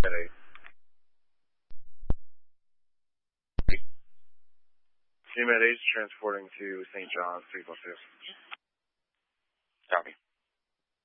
CMed 8 is transporting to St. John's 3+2. Copy.